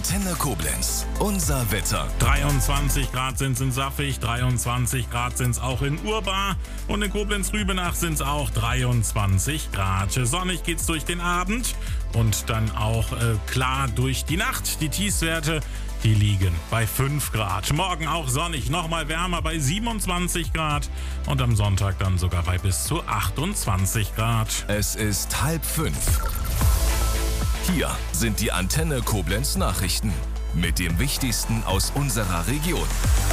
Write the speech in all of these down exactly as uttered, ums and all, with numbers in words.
Antenne Koblenz. Unser Wetter. dreiundzwanzig Grad sind es in Saffig, dreiundzwanzig Grad sind es auch in Urbar und in Koblenz-Rübenach sind es auch dreiundzwanzig Grad. Sonnig geht's durch den Abend und dann auch äh, klar durch die Nacht. Die Tiefstwerte, die liegen bei fünf Grad. Morgen auch sonnig, nochmal wärmer bei siebenundzwanzig Grad und am Sonntag dann sogar bei bis zu achtundzwanzig Grad. Es ist halb fünf. Hier sind die Antenne Koblenz Nachrichten mit dem Wichtigsten aus unserer Region.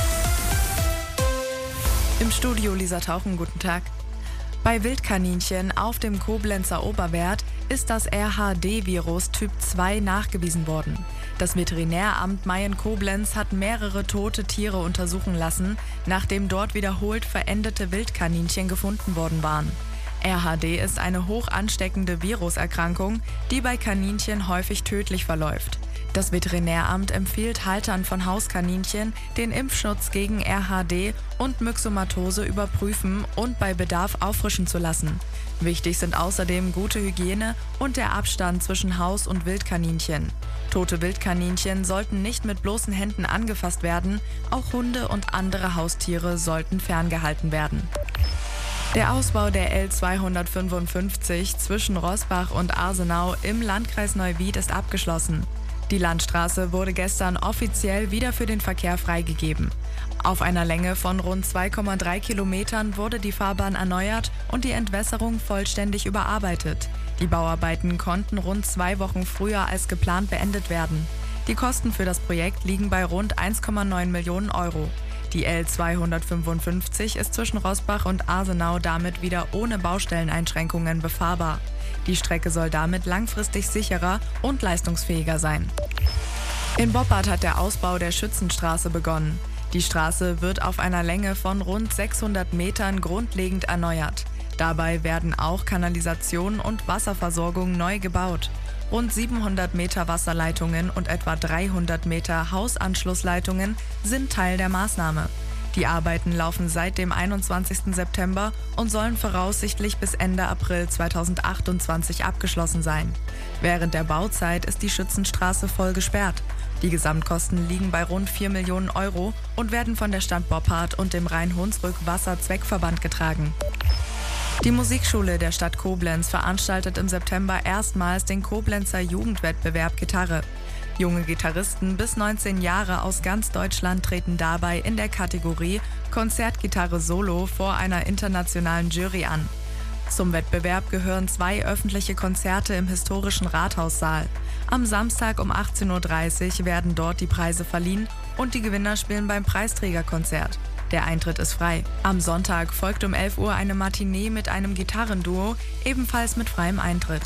Im Studio Lisa Tauchen, guten Tag. Bei Wildkaninchen auf dem Koblenzer Oberwert ist das R H D-Virus Typ zwei nachgewiesen worden. Das Veterinäramt Mayen-Koblenz hat mehrere tote Tiere untersuchen lassen, nachdem dort wiederholt verendete Wildkaninchen gefunden worden waren. R H D ist eine hoch ansteckende Viruserkrankung, die bei Kaninchen häufig tödlich verläuft. Das Veterinäramt empfiehlt Haltern von Hauskaninchen, den Impfschutz gegen R H D und Myxomatose überprüfen und bei Bedarf auffrischen zu lassen. Wichtig sind außerdem gute Hygiene und der Abstand zwischen Haus- und Wildkaninchen. Tote Wildkaninchen sollten nicht mit bloßen Händen angefasst werden, auch Hunde und andere Haustiere sollten ferngehalten werden. Der Ausbau der L zweihundertfünfundfünfzig zwischen Roßbach und Arsenau im Landkreis Neuwied ist abgeschlossen. Die Landstraße wurde gestern offiziell wieder für den Verkehr freigegeben. Auf einer Länge von rund zwei Komma drei Kilometern wurde die Fahrbahn erneuert und die Entwässerung vollständig überarbeitet. Die Bauarbeiten konnten rund zwei Wochen früher als geplant beendet werden. Die Kosten für das Projekt liegen bei rund eins Komma neun Millionen Euro. Die L zweihundertfünfundfünfzig ist zwischen Roßbach und Arsenau damit wieder ohne Baustelleneinschränkungen befahrbar. Die Strecke soll damit langfristig sicherer und leistungsfähiger sein. In Boppard hat der Ausbau der Schützenstraße begonnen. Die Straße wird auf einer Länge von rund sechshundert Metern grundlegend erneuert. Dabei werden auch Kanalisation und Wasserversorgung neu gebaut. Rund siebenhundert Meter Wasserleitungen und etwa dreihundert Meter Hausanschlussleitungen sind Teil der Maßnahme. Die Arbeiten laufen seit dem einundzwanzigsten September und sollen voraussichtlich bis Ende April zweitausendachtundzwanzig abgeschlossen sein. Während der Bauzeit ist die Schützenstraße voll gesperrt. Die Gesamtkosten liegen bei rund vier Millionen Euro und werden von der Stadt Boppard und dem Rhein-Hunsrück-Wasser-Zweckverband getragen. Die Musikschule der Stadt Koblenz veranstaltet im September erstmals den Koblenzer Jugendwettbewerb Gitarre. Junge Gitarristen bis neunzehn Jahre aus ganz Deutschland treten dabei in der Kategorie Konzertgitarre Solo vor einer internationalen Jury an. Zum Wettbewerb gehören zwei öffentliche Konzerte im historischen Rathaussaal. Am Samstag um achtzehn Uhr dreißig werden dort die Preise verliehen und die Gewinner spielen beim Preisträgerkonzert. Der Eintritt ist frei. Am Sonntag folgt um elf Uhr eine Matinee mit einem Gitarrenduo, ebenfalls mit freiem Eintritt.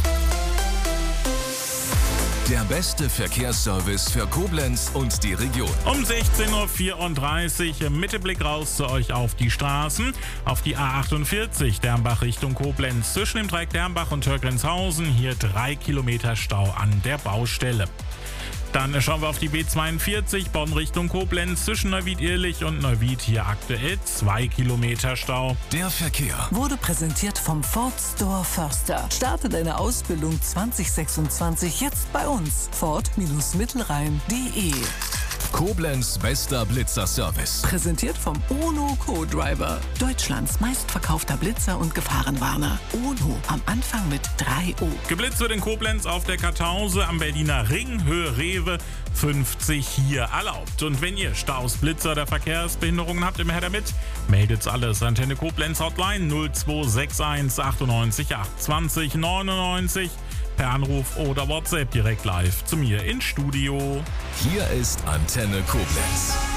Der beste Verkehrsservice für Koblenz und die Region. Um sechzehn Uhr vierunddreißig mit Blick raus zu euch auf die Straßen. Auf die A achtundvierzig Dernbach Richtung Koblenz zwischen dem Dreieck Dernbach und Türgrenzhausen. Hier drei Kilometer Stau an der Baustelle. Dann schauen wir auf die B zweiundvierzig Bonn Richtung Koblenz zwischen Neuwied-Irlich und Neuwied. Hier aktuell zwei Kilometer Stau. Der Verkehr wurde präsentiert vom Ford Store Förster. Starte deine Ausbildung zwanzig sechsundzwanzig jetzt bei uns. Ford-Mittelrhein punkt de. Koblenz bester Blitzer-Service. Präsentiert vom Ono Co-Driver. Deutschlands meistverkaufter Blitzer und Gefahrenwarner. Ono, am Anfang mit drei O. Geblitzt wird in Koblenz auf der Kartause am Berliner Ring, Höhe Rewe, fünfzig hier erlaubt. Und wenn ihr Staus, Blitzer oder Verkehrsbehinderungen habt, immer her damit. Meldet's alles. Antenne Koblenz Hotline null zwei sechs eins achtundneunzig achtundzwanzig neunundneunzig. Per Anruf oder WhatsApp direkt live zu mir ins Studio. Hier ist Antenne Koblenz.